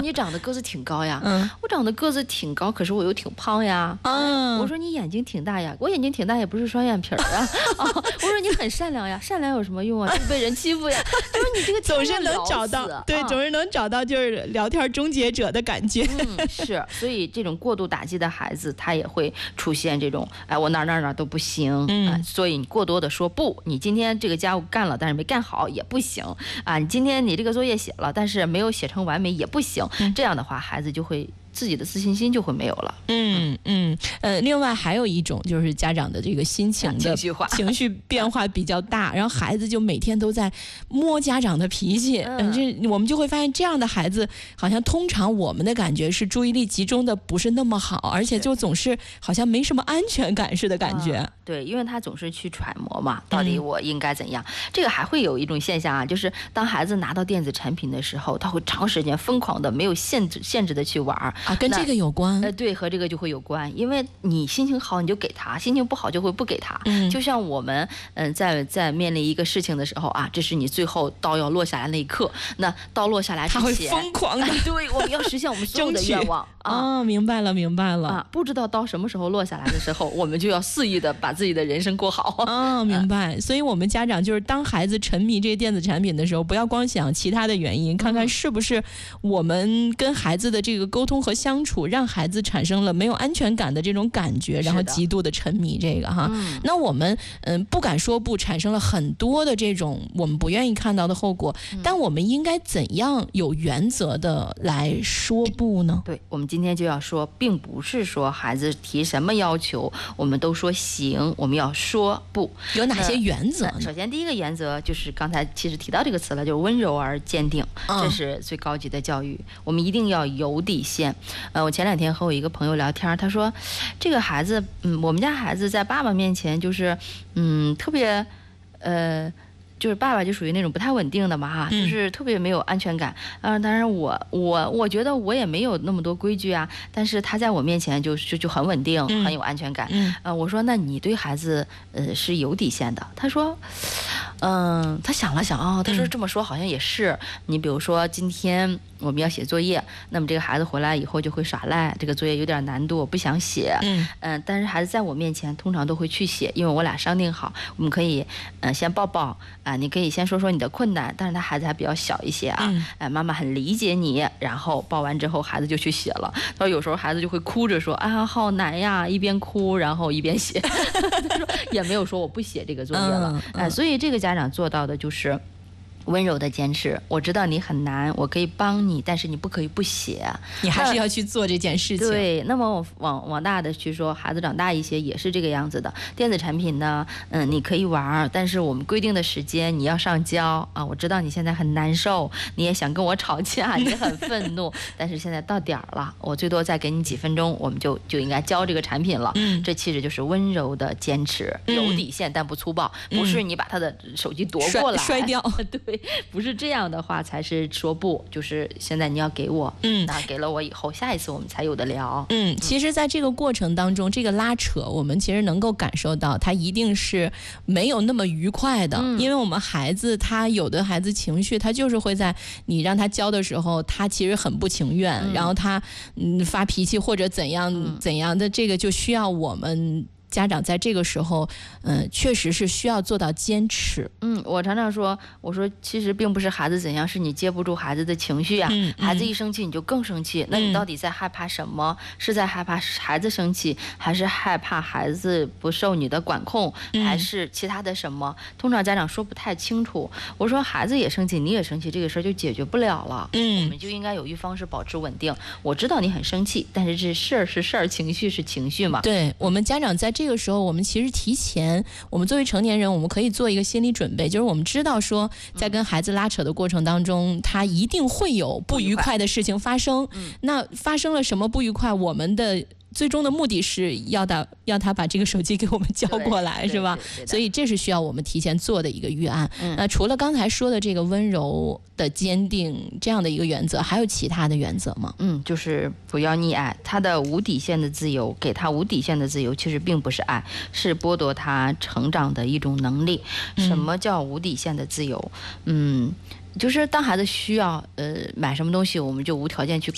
你长得个子挺高呀。 我长得个子挺高，可是我又挺胖呀。我说你眼睛挺大呀，我眼睛挺大也不是双眼皮啊。我说你很善良呀，善良有什么用啊？就被人欺负呀。就是你这个总是能找到，对，总是能找到就是聊天终结者的感觉。 是，所以这种过度打击的孩子，他也会出现这种，我哪都不行，所以你过多的说不，你今天这个家务干了，但是没干好也不行啊，你今天你这个作业写了，但是没有写成完美也不行，这样的话，孩子就会自己的自信心就会没有了。 另外还有一种就是家长的这个心情的情绪变化比较大，然后孩子就每天都在摸家长的脾气。我们就会发现这样的孩子，好像通常我们的感觉是注意力集中的不是那么好，而且就总是好像没什么安全感似的感觉。 对，因为他总是去揣摩嘛，到底我应该怎样。这个还会有一种现象啊，就是当孩子拿到电子产品的时候，他会长时间疯狂的没有限制的去玩啊，跟这个有关。 对，和这个就会有关，因为你心情好你就给他，心情不好就会不给他。就像我们在面临一个事情的时候啊，这是你最后刀要落下来那一刻，那刀落下来之前， 他会疯狂的， 对，我们要实现我们所有的愿望啊。明白了啊， 不知道刀什么时候落下来的时候，我们就要肆意的把自己的人生过好。 明白。所以我们家长就是当孩子沉迷这些电子产品的时候，不要光想其他的原因，看看是不是我们跟孩子的这个沟通和相处，让孩子产生了没有安全感的这种感觉，然后极度的沉迷这个哈。那我们不敢说不，产生了很多的这种我们不愿意看到的后果，但我们应该怎样有原则的来说不呢？ 对，我们今天就要说，并不是说孩子提什么要求我们都说行，我们要说不。 有哪些原则呢？ 首先第一个原则就是刚才其实提到这个词了，就是温柔而坚定，这是最高级的教育。我们一定要有底线。我前2天和我一个朋友聊天，他说这个孩子我们家孩子在爸爸面前就是特别就是爸爸就属于那种不太稳定的嘛哈，就是特别没有安全感。当然我觉得我也没有那么多规矩啊，但是他在我面前就很稳定，很有安全感。我说那你对孩子是有底线的。他说他想了想他说这么说好像也是。你比如说今天我们要写作业，那么这个孩子回来以后就会耍赖，这个作业有点难度，我不想写。但是孩子在我面前通常都会去写，因为我俩商定好，我们可以先抱抱你可以先说说你的困难，但是他孩子还比较小一些啊。妈妈很理解你，然后抱完之后孩子就去写了。他说有时候孩子就会哭着说好难呀，一边哭然后一边写。他说也没有说我不写这个作业了。所以这个家长做到的就是温柔的坚持，我知道你很难，我可以帮你，但是你不可以不写， 你还是要去做这件事情。 对，那么我往大的去说，孩子长大一些也是这个样子的。电子产品呢，你可以玩，但是我们规定的时间你要上交啊。我知道你现在很难受，你也想跟我吵架，你很愤怒，但是现在到点儿了，我最多再给你几分钟，我们就应该交这个产品了。这其实就是温柔的坚持，有底线但不粗暴，不是你把他的手机夺过来摔掉。 对。不是这样的话才是说不，就是现在你要给我，那给了我以后，下一次我们才有的聊。 其实在这个过程当中，这个拉扯我们其实能够感受到他一定是没有那么愉快的。因为我们孩子他有的孩子情绪他就是会在你让他教的时候他其实很不情愿，然后他发脾气或者怎样的，这个就需要我们家长在这个时候确实是需要做到坚持。 我常常说，我说其实并不是孩子怎样，是你接不住孩子的情绪啊。孩子一生气你就更生气，那你到底在害怕什么？是在害怕孩子生气，还是害怕孩子不受你的管控，还是其他的什么？通常家长说不太清楚。我说孩子也生气，你也生气，这个事儿就解决不了了。我们就应该有一方是保持稳定。我知道你很生气，但是这事儿是事儿，情绪是情绪嘛。 对，我们家长在这个时候，我们其实提前，我们作为成年人，我们可以做一个心理准备，就是我们知道说，在跟孩子拉扯的过程当中，他一定会有不愉快的事情发生。那发生了什么不愉快，我们的最终的目的是要他把这个手机给我们交过来，是吧？所以这是需要我们提前做的一个预案。那除了刚才说的这个温柔的坚定这样的一个原则，还有其他的原则吗？ 就是不要溺爱他的无底线的自由，给他无底线的自由，其实并不是爱，是剥夺他成长的一种能力。什么叫无底线的自由？就是当孩子需要买什么东西，我们就无条件去